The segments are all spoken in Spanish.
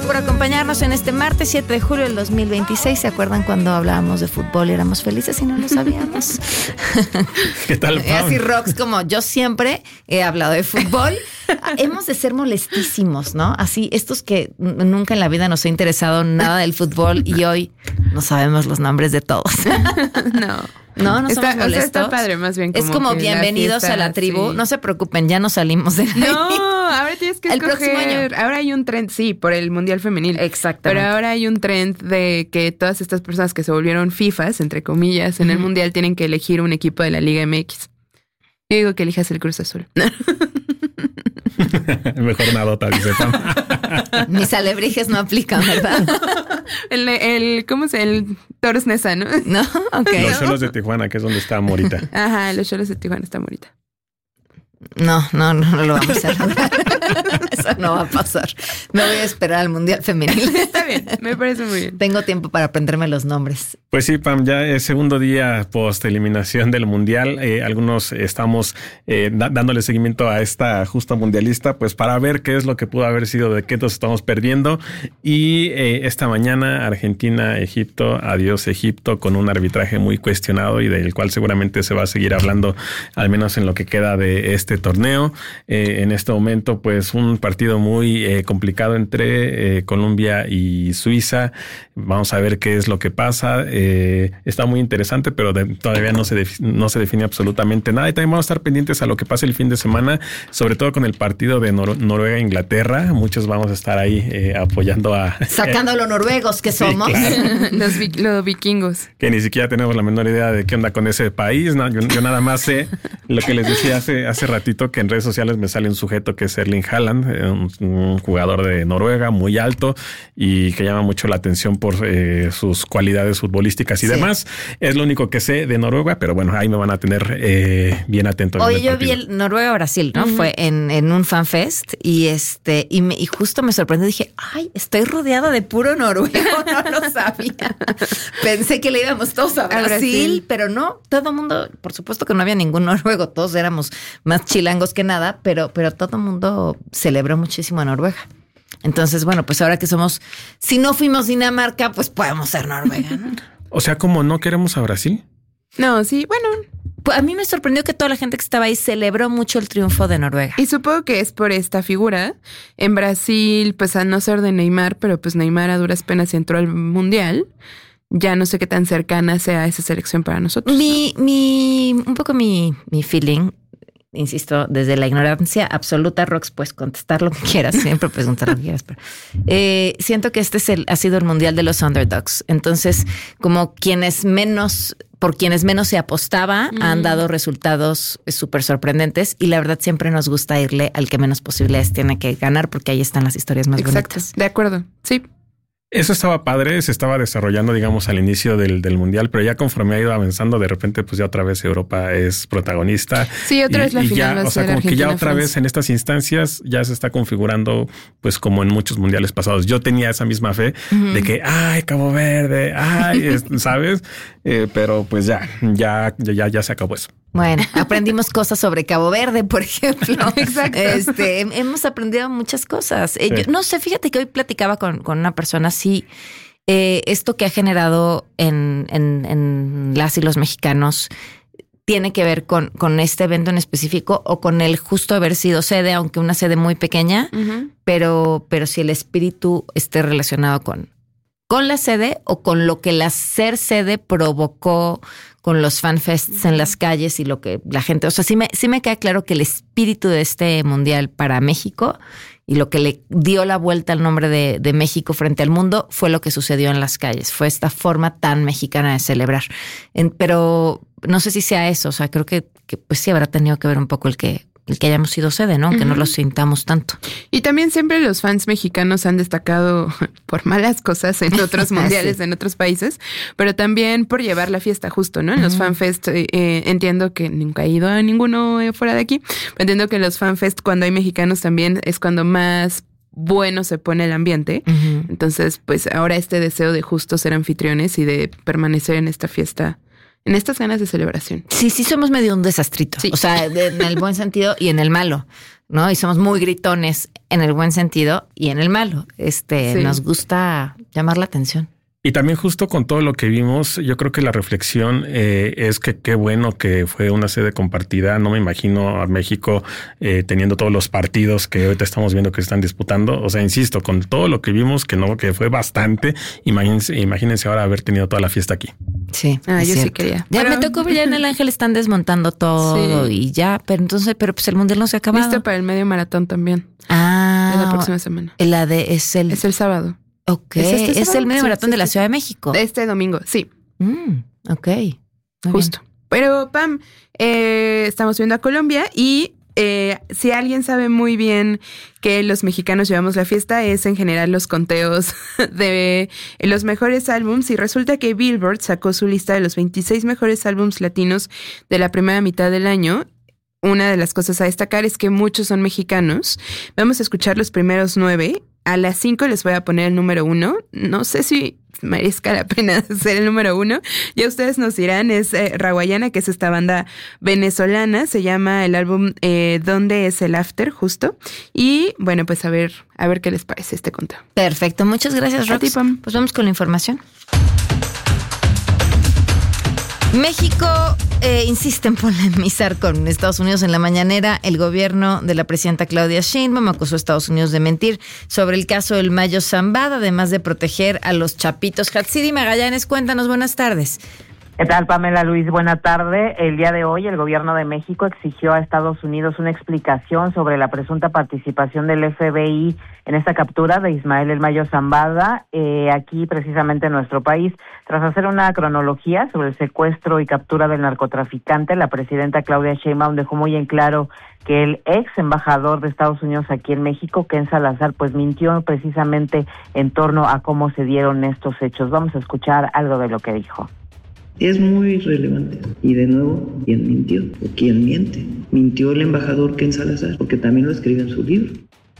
por acompañarnos en este martes 7 de julio del 2026. ¿Se acuerdan cuando hablábamos de fútbol y éramos felices y no lo sabíamos? ¿Qué tal, Pam? Así rocks como yo siempre he hablado de fútbol. Hemos de ser molestísimos, ¿no? Así, estos que nunca en la vida nos ha interesado nada del fútbol y hoy no sabemos los nombres de todos. No somos molestos. O sea, está padre, más bien como es como que bienvenidos a la tribu. Sí. No se preocupen, ya no salimos de ahí. No, ahora tienes que escoger. El próximo año. Ahora hay un trend, sí, por el Mundial Femenil. Exactamente. Pero ahora hay un trend de que todas estas personas que se volvieron FIFAs, entre comillas, en el Mundial tienen que elegir un equipo de la Liga MX. Yo digo que elijas el Cruz Azul. Mejor nadota, dice Pam. Mis alebrijes no aplican, ¿verdad? ¿Cómo se llama? El Toros Neza, ¿no? No, ok. Los Xolos de Tijuana, que es donde está Morita. Ajá, los Xolos de Tijuana está Morita. No lo vamos a lograr. Eso no va a pasar. Me voy a esperar al Mundial Femenil. Está bien, me parece muy bien. Tengo tiempo para aprenderme los nombres. Pues sí, Pam, ya es segundo día post eliminación del Mundial. Algunos estamos dándole seguimiento a esta justa mundialista, pues para ver qué es lo que pudo haber sido, de qué nos estamos perdiendo. Y esta mañana Argentina, Egipto, adiós Egipto, con un arbitraje muy cuestionado y del cual seguramente se va a seguir hablando, al menos en lo que queda de este torneo. En este momento, pues un partido muy complicado entre Colombia y Suiza. Vamos a ver qué es lo que pasa. Está muy interesante, pero todavía no se define absolutamente nada. Y también vamos a estar pendientes a lo que pase el fin de semana, sobre todo con el partido de Noruega-Inglaterra. Muchos vamos a estar ahí apoyando a... Sacando a los noruegos que somos. Sí, claro. los vikingos. Que ni siquiera tenemos la menor idea de qué onda con ese país, ¿no? Yo nada más sé lo que les decía hace ratito, que en redes sociales me sale un sujeto que es Erling Haaland, un jugador de Noruega muy alto y que llama mucho la atención por sus cualidades futbolísticas y demás. Es lo único que sé de Noruega, pero bueno, ahí me van a tener bien atento. Oye, yo vi el Noruega-Brasil, ¿no? Fue en un fanfest y justo me sorprendió. Dije, ay, estoy rodeada de puro noruego, no lo sabía. Pensé que le íbamos todos a Brasil, pero no, todo el mundo, por supuesto que no había ningún noruego, todos éramos más chilangos que nada, pero todo el mundo celebró muchísimo a Noruega. Entonces, bueno, pues ahora que si no fuimos Dinamarca, pues podemos ser Noruega, ¿no? O sea, ¿cómo no queremos a Brasil? No, sí, bueno. Pues a mí me sorprendió que toda la gente que estaba ahí celebró mucho el triunfo de Noruega. Y supongo que es por esta figura. En Brasil, pues a no ser de Neymar, pero pues Neymar a duras penas entró al Mundial. Ya no sé qué tan cercana sea esa selección para nosotros. Un poco mi feeling, insisto, desde la ignorancia absoluta, Rox, puedes contestar lo que quieras, siempre preguntar lo que quieras, pero siento que ha sido el mundial de los underdogs. Entonces, como por quienes menos se apostaba, han dado resultados súper sorprendentes y la verdad siempre nos gusta irle al que menos posibilidades tiene que ganar porque ahí están las historias más bonitas. De acuerdo, sí. Eso estaba padre, se estaba desarrollando, digamos, al inicio del Mundial, pero ya conforme ha ido avanzando, de repente, pues ya otra vez Europa es protagonista. Sí, otra vez la final va a ser Argentina. O sea, como que ya otra vez en estas instancias ya se está configurando, pues como en muchos mundiales pasados. Yo tenía esa misma fe de que, ay, Cabo Verde, ay, ¿sabes? Pero pues ya se acabó eso. Bueno, aprendimos cosas sobre Cabo Verde, por ejemplo. Exacto. Hemos aprendido muchas cosas. Sí. Yo no sé, fíjate que hoy platicaba con una persona así, esto que ha generado en las y los mexicanos tiene que ver con este evento en específico o con el justo haber sido sede, aunque una sede muy pequeña, pero si el espíritu esté relacionado con la sede o con lo que la ser sede provocó con los fanfests en las calles y lo que la gente... O sea, sí me queda claro que el espíritu de este mundial para México y lo que le dio la vuelta al nombre de México frente al mundo fue lo que sucedió en las calles. Fue esta forma tan mexicana de celebrar. Pero no sé si sea eso. O sea, creo que pues sí habrá tenido que ver un poco el que hayamos sido sede, ¿no? Aunque no lo sintamos tanto. Y también siempre los fans mexicanos han destacado por malas cosas en otros mundiales, sí, en otros países, pero también por llevar la fiesta justo, ¿no? En los fanfest, entiendo que nunca he ido a ninguno fuera de aquí, pero entiendo que en los fanfest cuando hay mexicanos también es cuando más bueno se pone el ambiente. Entonces, pues ahora este deseo de justo ser anfitriones y de permanecer en esta fiesta, en estas ganas de celebración. Sí, somos medio un desastrito. Sí. O sea, en el buen sentido y en el malo. ¿no? Y somos muy gritones en el buen sentido y en el malo. Nos gusta llamar la atención. Y también justo con todo lo que vimos, yo creo que la reflexión es que qué bueno que fue una sede compartida. No me imagino a México teniendo todos los partidos que ahorita estamos viendo que están disputando. O sea, insisto, con todo lo que vimos, que fue bastante, imagínense ahora haber tenido toda la fiesta aquí. Sí, yo sí quería. Ya me tocó ver en el Ángel, están desmontando todo y ya, pero pues el mundial no se ha acabado. Listo para el medio maratón también. Es la próxima semana. Es el sábado. Ok, es el medio maratón de la Ciudad de México. Este domingo, sí. Ok. Justo. Bien. Pero, Pam, estamos viendo a Colombia y si alguien sabe muy bien que los mexicanos llevamos la fiesta, es en general los conteos de los mejores álbums. Y resulta que Billboard sacó su lista de los 26 mejores álbums latinos de la primera mitad del año. Una de las cosas a destacar es que muchos son mexicanos. Vamos a escuchar los primeros 9. A las 5 les voy a poner el número 1. No sé si merezca la pena ser el número 1. Ya ustedes nos dirán, es Rawayana, que es esta banda venezolana. Se llama el álbum ¿Dónde es el After? Justo. Y bueno, pues a ver qué les parece este conteo. Perfecto, muchas gracias, Rox. Pues vamos con la información. México insiste en polemizar con Estados Unidos. En la mañanera, el gobierno de la presidenta Claudia Sheinbaum acusó a Estados Unidos de mentir sobre el caso del Mayo Zambada, además de proteger a los chapitos. Hatsiri Magallanes, cuéntanos, buenas tardes. ¿Qué tal, Pamela Luis? Buena tarde. El día de hoy, el gobierno de México exigió a Estados Unidos una explicación sobre la presunta participación del FBI en esta captura de Ismael El Mayo Zambada, aquí precisamente en nuestro país. Tras hacer una cronología sobre el secuestro y captura del narcotraficante, la presidenta Claudia Sheinbaum dejó muy en claro que el ex embajador de Estados Unidos aquí en México, Ken Salazar, pues mintió precisamente en torno a cómo se dieron estos hechos. Vamos a escuchar algo de lo que dijo. Es muy relevante. Y de nuevo, ¿quién mintió? ¿O quién miente? Mintió el embajador Ken Salazar, porque también lo escribe en su libro.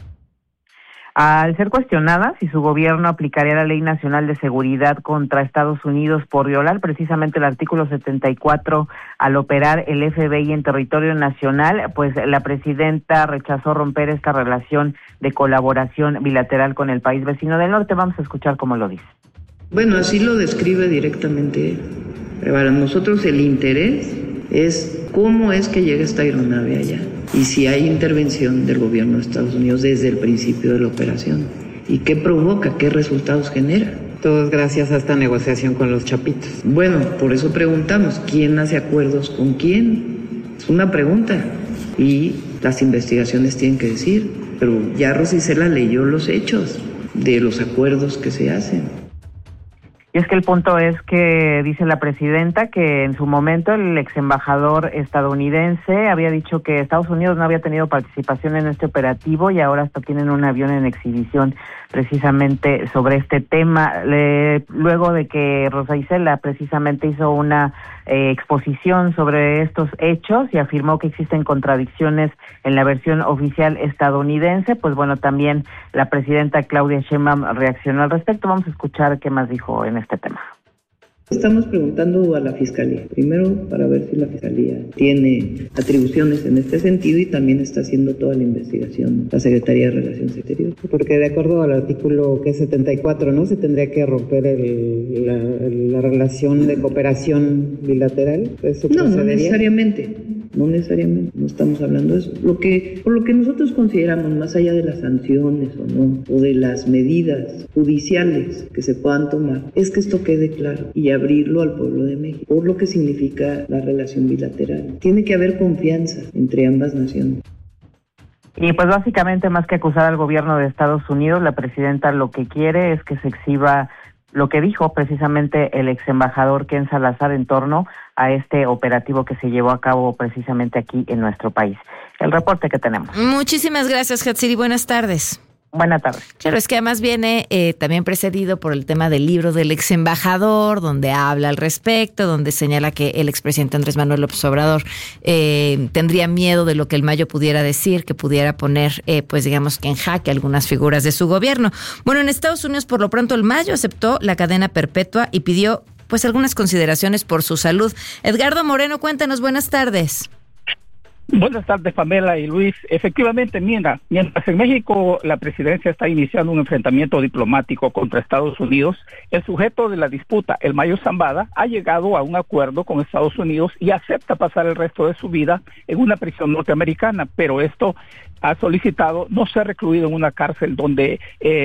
Al ser cuestionada si su gobierno aplicaría la Ley Nacional de Seguridad contra Estados Unidos por violar precisamente el artículo 74 al operar el FBI en territorio nacional, pues la presidenta rechazó romper esta relación de colaboración bilateral con el país vecino del norte. Vamos a escuchar cómo lo dice. Bueno, así lo describe directamente. Para nosotros el interés es cómo es que llega esta aeronave allá y si hay intervención del gobierno de Estados Unidos desde el principio de la operación y qué provoca, qué resultados genera. Todo es gracias a esta negociación con los chapitos. Bueno, por eso preguntamos, ¿quién hace acuerdos con quién? Es una pregunta y las investigaciones tienen que decir, pero ya Rosicela leyó los hechos de los acuerdos que se hacen. Y es que el punto es que dice la presidenta que en su momento el ex embajador estadounidense había dicho que Estados Unidos no había tenido participación en este operativo y ahora hasta tienen un avión en exhibición precisamente sobre este tema. Luego de que Rosa Isela precisamente hizo una exposición sobre estos hechos y afirmó que existen contradicciones en la versión oficial estadounidense, pues bueno, también la presidenta Claudia Sheinbaum reaccionó al respecto. Vamos a escuchar qué más dijo en este tema. Estamos preguntando a la Fiscalía, primero para ver si la Fiscalía tiene atribuciones en este sentido y también está haciendo toda la investigación la Secretaría de Relaciones Exteriores. Porque de acuerdo al artículo que es 74, ¿no? Se tendría que romper la relación de cooperación bilateral. ¿Eso no necesariamente. No necesariamente, no estamos hablando de eso. Por lo que nosotros consideramos, más allá de las sanciones o no, o de las medidas judiciales que se puedan tomar, es que esto quede claro y abrirlo al pueblo de México, por lo que significa la relación bilateral. Tiene que haber confianza entre ambas naciones. Y pues básicamente, más que acusar al gobierno de Estados Unidos, la presidenta lo que quiere es que se exhiba lo que dijo precisamente el ex embajador Ken Salazar en torno a este operativo que se llevó a cabo precisamente aquí en nuestro país. El reporte que tenemos. Muchísimas gracias, Hatsiri. Buenas tardes. Buenas tardes. Claro, es que además viene también precedido por el tema del libro del ex embajador, donde habla al respecto, donde señala que el expresidente Andrés Manuel López Obrador tendría miedo de lo que el Mayo pudiera decir, que pudiera poner, pues digamos que en jaque algunas figuras de su gobierno. Bueno, en Estados Unidos, por lo pronto, el Mayo aceptó la cadena perpetua y pidió pues algunas consideraciones por su salud. Edgardo Moreno, cuéntanos, buenas tardes. Buenas tardes, Pamela y Luis. Efectivamente, mientras en México la presidencia está iniciando un enfrentamiento diplomático contra Estados Unidos, el sujeto de la disputa, el Mayo Zambada, ha llegado a un acuerdo con Estados Unidos y acepta pasar el resto de su vida en una prisión norteamericana, pero esto ha solicitado no ser recluido en una cárcel donde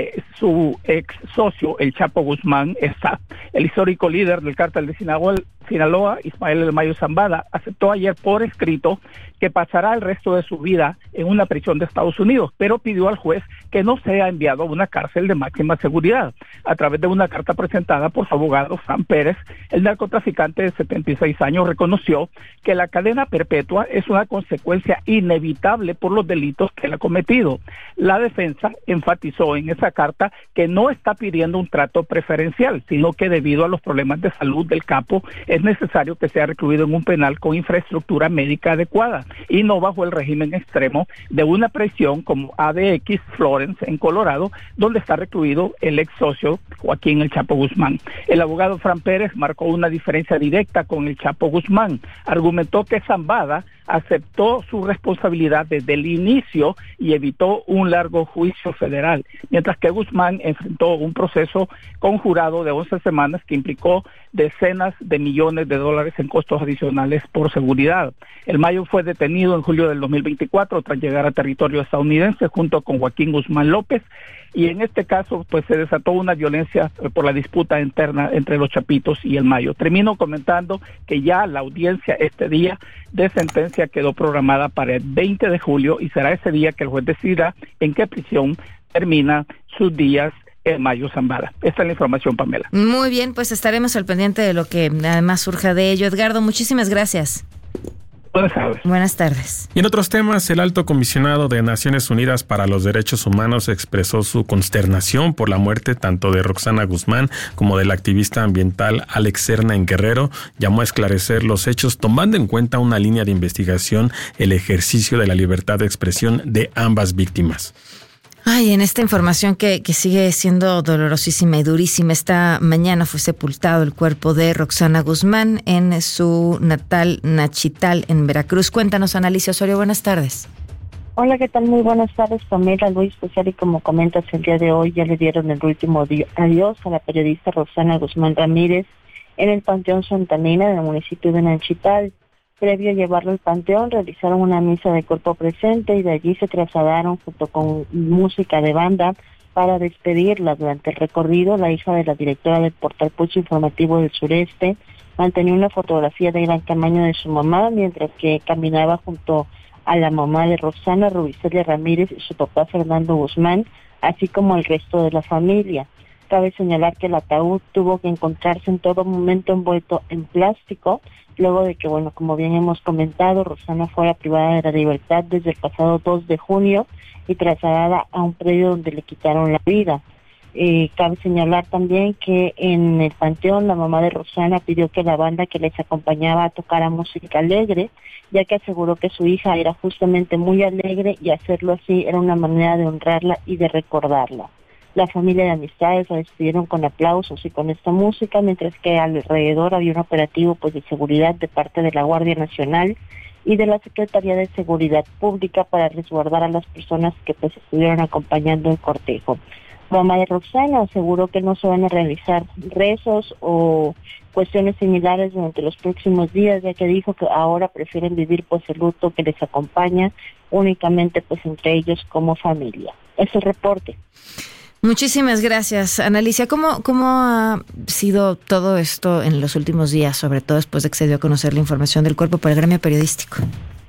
su ex socio, el Chapo Guzmán, está. El histórico líder del cártel de Sinaloa, Ismael El Mayo Zambada, aceptó ayer por escrito que pasará el resto de su vida en una prisión de Estados Unidos, pero pidió al juez que no sea enviado a una cárcel de máxima seguridad. A través de una carta presentada por su abogado, Fran Pérez, el narcotraficante de 76 años reconoció que la cadena perpetua es una consecuencia inevitable por los delitos que él ha cometido. La defensa enfatizó en esa carta que no está pidiendo un trato preferencial, sino que debido a los problemas de salud del capo, es necesario que sea recluido en un penal con infraestructura médica adecuada y no bajo el régimen extremo de una prisión como ADX Florence en Colorado, donde está recluido el ex socio Joaquín El Chapo Guzmán. El abogado Fran Pérez marcó una diferencia directa con el Chapo Guzmán. Argumentó que Zambada aceptó su responsabilidad desde el inicio y evitó un largo juicio federal, mientras que Guzmán enfrentó un proceso conjurado de 11 semanas que implicó decenas de millones de dólares en costos adicionales por seguridad. El Mayo fue detenido en julio del 2024 tras llegar a territorio estadounidense junto con Joaquín Guzmán López, y en este caso pues se desató una violencia por la disputa interna entre los Chapitos y el Mayo. Termino comentando que ya la audiencia este día de sentencia quedó programada para el 20 de julio y será ese día que el juez decidirá en qué prisión termina sus días el Mayo Zambada. Esta es la información, Pamela. Muy bien, pues estaremos al pendiente de lo que además surja de ello. Edgardo, muchísimas gracias. Buenas tardes. Buenas tardes. Y en otros temas, el alto comisionado de Naciones Unidas para los Derechos Humanos expresó su consternación por la muerte tanto de Roxana Guzmán como del activista ambiental Alex Serna en Guerrero. Llamó a esclarecer los hechos tomando en cuenta una línea de investigación, el ejercicio de la libertad de expresión de ambas víctimas. Ay, en esta información que sigue siendo dolorosísima y durísima, esta mañana fue sepultado el cuerpo de Roxana Guzmán en su natal Nachital, en Veracruz. Cuéntanos, Analicia Osorio, buenas tardes. Hola, ¿qué tal? Muy buenas tardes, Pamela, Luis, pues y como comentas, el día de hoy ya le dieron el último adiós a la periodista Roxana Guzmán Ramírez en el Panteón Santanina del municipio de Nachital. Previo a llevarlo al panteón, realizaron una misa de cuerpo presente y de allí se trasladaron junto con música de banda para despedirla. Durante el recorrido, la hija de la directora del portal Pulso Informativo del Sureste mantenía una fotografía de gran tamaño de su mamá, mientras que caminaba junto a la mamá de Roxana, Rubicelia Ramírez, y su papá Fernando Guzmán, así como el resto de la familia. Cabe señalar que el ataúd tuvo que encontrarse en todo momento envuelto en plástico, luego de que, bueno, como bien hemos comentado, Roxana fuera privada de la libertad desde el pasado 2 de junio y trasladada a un predio donde le quitaron la vida. Cabe señalar también que en el panteón la mamá de Roxana pidió que la banda que les acompañaba tocara música alegre, ya que aseguró que su hija era justamente muy alegre y hacerlo así era una manera de honrarla y de recordarla. La familia de amistades la despidieron con aplausos y con esta música, mientras que alrededor había un operativo pues de seguridad de parte de la Guardia Nacional y de la Secretaría de Seguridad Pública para resguardar a las personas que pues estuvieron acompañando el cortejo. La mamá de Roxana aseguró que no se van a realizar rezos o cuestiones similares durante los próximos días, ya que dijo que ahora prefieren vivir pues el luto que les acompaña únicamente pues entre ellos como familia. Es el reporte. Muchísimas gracias, Analicia. ¿Cómo ha sido todo esto en los últimos días, sobre todo después de que se dio a conocer la información del cuerpo para el gremio periodístico?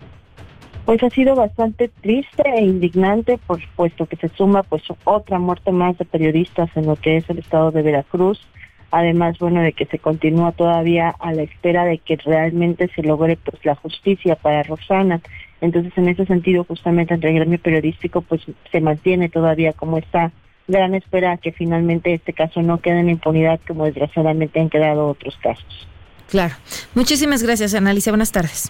Pues ha sido bastante triste e indignante, por puesto que se suma pues otra muerte más de periodistas en lo que es el estado de Veracruz. Además, bueno, de que se continúa todavía a la espera de que realmente se logre pues la justicia para Roxana. Entonces, en ese sentido, justamente entre el gremio periodístico pues se mantiene todavía como esta gran espera que finalmente este caso no quede en impunidad, como desgraciadamente han quedado otros casos. Claro. Muchísimas gracias, Analicia. Buenas tardes.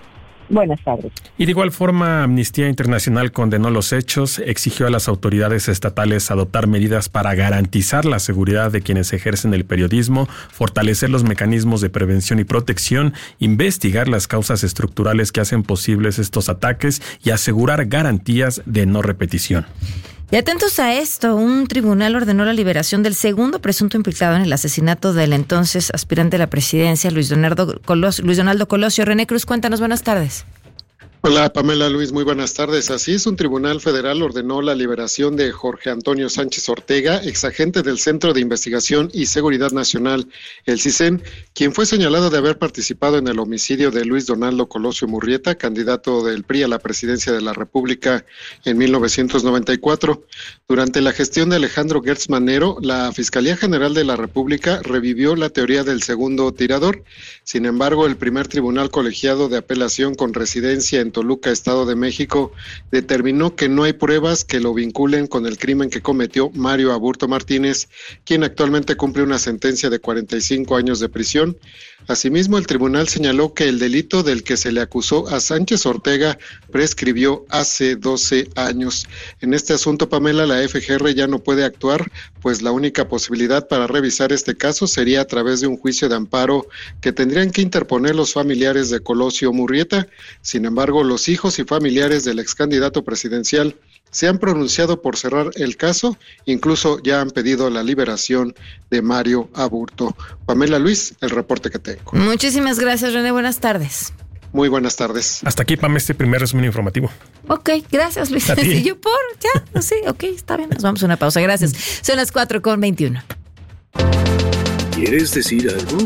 Buenas tardes. Y de igual forma, Amnistía Internacional condenó los hechos, exigió a las autoridades estatales adoptar medidas para garantizar la seguridad de quienes ejercen el periodismo, fortalecer los mecanismos de prevención y protección, investigar las causas estructurales que hacen posibles estos ataques y asegurar garantías de no repetición. Y atentos a esto, un tribunal ordenó la liberación del segundo presunto implicado en el asesinato del entonces aspirante a la presidencia, Luis Donaldo Colosio. René Cruz, cuéntanos, buenas tardes. Hola Pamela, Luis, muy buenas tardes. Así es, un tribunal federal ordenó la liberación de Jorge Antonio Sánchez Ortega, exagente del Centro de Investigación y Seguridad Nacional, el CISEN, quien fue señalado de haber participado en el homicidio de Luis Donaldo Colosio Murrieta, candidato del PRI a la presidencia de la República en 1994. Durante la gestión de Alejandro Gertz Manero, la Fiscalía General de la República revivió la teoría del segundo tirador. Sin embargo, el primer tribunal colegiado de apelación con residencia en Toluca, Estado de México, determinó que no hay pruebas que lo vinculen con el crimen que cometió Mario Aburto Martínez, quien actualmente cumple una sentencia de 45 años de prisión. Asimismo, el tribunal señaló que el delito del que se le acusó a Sánchez Ortega prescribió hace 12 años. En este asunto, Pamela, la FGR ya no puede actuar, pues la única posibilidad para revisar este caso sería a través de un juicio de amparo que tendrían que interponer los familiares de Colosio Murrieta. Sin embargo, los hijos y familiares del ex candidato presidencial se han pronunciado por cerrar el caso, incluso ya han pedido la liberación de Mario Aburto. Pamela, Luis, el reporte que tengo. Muchísimas gracias, René, buenas tardes. Muy buenas tardes. Hasta aquí, Pam, este primer resumen informativo. Ok, gracias, Luis. Sí, ok, está bien, nos vamos a una pausa, gracias. Son las 4:21. ¿Quieres decir algo?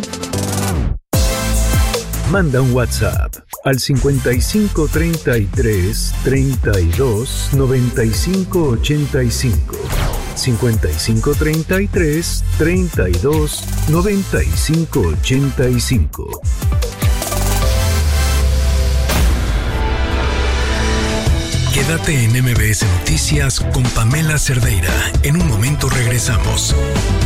Manda un WhatsApp al 5533 32 95 85. 5533 32 95 85. Quédate en MBS Noticias con Pamela Cerdeira. En un momento regresamos.